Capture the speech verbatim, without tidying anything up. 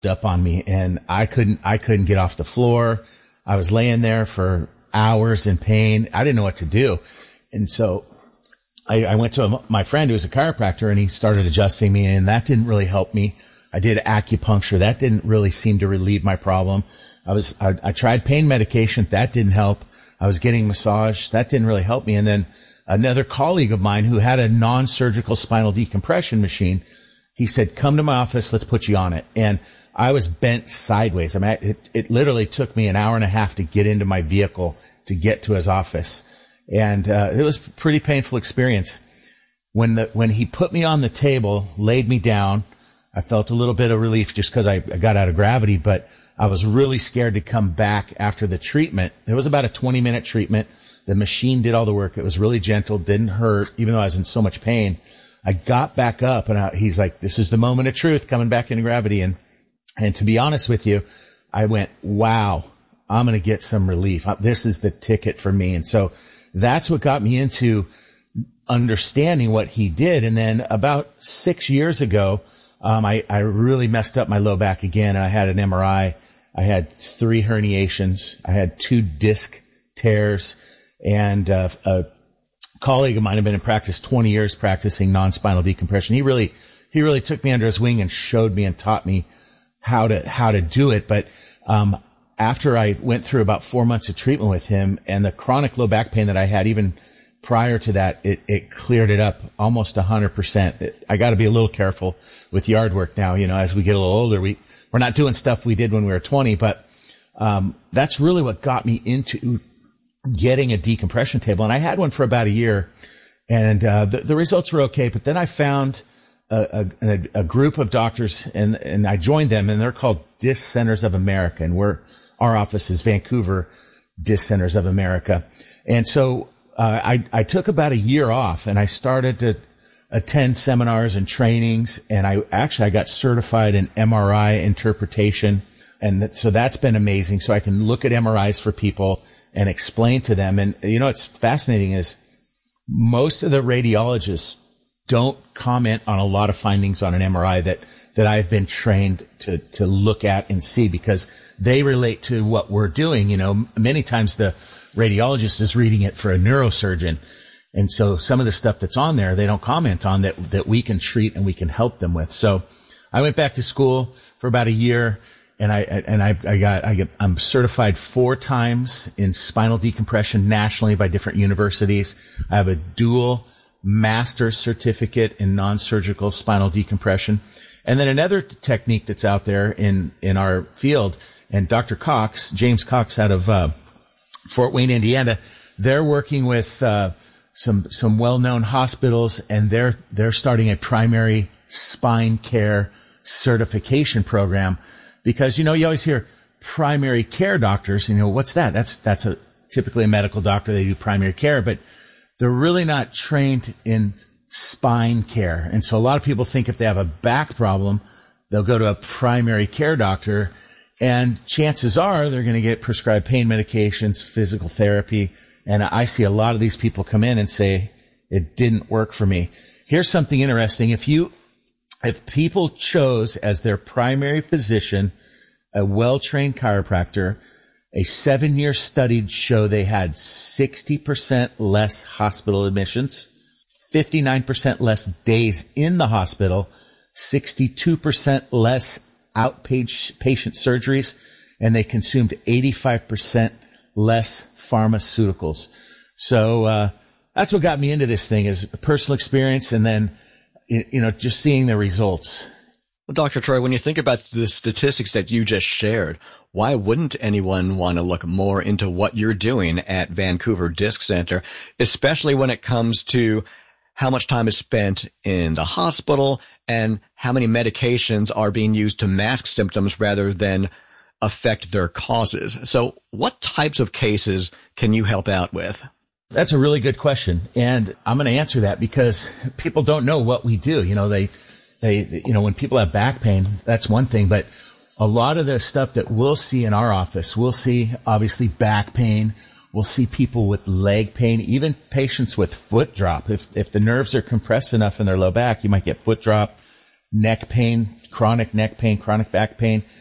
up on me, and I couldn't, I couldn't get off the floor. I was laying there for hours in pain. I didn't know what to do. And so I, I went to a, my friend who was a chiropractor, and he started adjusting me, and that didn't really help me. I did acupuncture. That didn't really seem to relieve my problem. I was, I, I tried pain medication. That didn't help. I was getting massage. That didn't really help me. And then another colleague of mine who had a non-surgical spinal decompression machine, he said, come to my office. Let's put you on it. And I was bent sideways. I mean, it, it literally took me an hour and a half to get into my vehicle to get to his office. And, uh, it was a pretty painful experience. When the, when he put me on the table, laid me down, I felt a little bit of relief just because I, I got out of gravity, but I was really scared to come back after the treatment. It was about a twenty minute treatment. The machine did all the work. It was really gentle, didn't hurt, even though I was in so much pain. I got back up, and I, he's like, this is the moment of truth, coming back into gravity. And, and to be honest with you, I went, wow, I'm going to get some relief. This is the ticket for me. And so that's what got me into understanding what he did. And then about six years ago, um, I, I really messed up my low back again, and I had an M R I. I had three herniations. I had two disc tears, and uh, a colleague of mine had been in practice twenty years practicing non-spinal decompression. He really, he really took me under his wing and showed me and taught me how to, how to do it. But, um, after I went through about four months of treatment with him, and the chronic low back pain that I had even prior to that, it, it cleared it up almost a hundred percent. I got to be a little careful with yard work now. You know, as we get a little older, we, we're not doing stuff we did when we were twenty, but, um, that's really what got me into getting a decompression table. And I had one for about a year, and, uh, the, the results were okay. But then I found a, a, a group of doctors, and, and I joined them, and they're called Disc Centers of America. And we're, our office is Vancouver Disc Centers of America. And so, Uh, I, I took about a year off, and I started to attend seminars and trainings, and I actually, I got certified in M R I interpretation. And that, so that's been amazing. So I can look at M R Is for people and explain to them. And you know, what's fascinating is most of the radiologists don't comment on a lot of findings on an M R I that, that I've been trained to, to look at and see, because they relate to what we're doing. You know, many times the radiologist is reading it for a neurosurgeon. And so some of the stuff that's on there, they don't comment on that, that we can treat and we can help them with. So I went back to school for about a year, and I, and I, I got, I get, I'm certified four times in spinal decompression nationally by different universities. I have a dual master's certificate in non-surgical spinal decompression. And then another technique that's out there in, in our field, and Doctor Cox, James Cox out of, uh, Fort Wayne, Indiana, they're working with, uh, some, some well-known hospitals, and they're, they're starting a primary spine care certification program, because, you know, you always hear primary care doctors, you know, what's that? That's, that's a typically a medical doctor. They do primary care, but they're really not trained in spine care. And so a lot of people think if they have a back problem, they'll go to a primary care doctor, and chances are they're going to get prescribed pain medications, physical therapy. And I see a lot of these people come in and say, it didn't work for me. Here's something interesting. If you, if people chose as their primary physician a well-trained chiropractor, a seven-year study showed they had sixty percent less hospital admissions, fifty-nine percent less days in the hospital, sixty-two percent less outpatient surgeries, and they consumed eighty-five percent less pharmaceuticals. So, uh, that's what got me into this thing, is personal experience, and then, you know, just seeing the results. Well, Doctor Troy, when you think about the statistics that you just shared, why wouldn't anyone want to look more into what you're doing at Vancouver Disc Center, especially when it comes to how much time is spent in the hospital and how many medications are being used to mask symptoms rather than affect their causes? So what types of cases can you help out with? That's a really good question. And I'm going to answer that because people don't know what we do. You know, they, they, you know, when people have back pain, that's one thing, but a lot of the stuff that we'll see in our office, we'll see obviously back pain. We'll see people with leg pain, even patients with foot drop. If, if the nerves are compressed enough in their low back, you might get foot drop, neck pain, chronic neck pain, chronic back pain.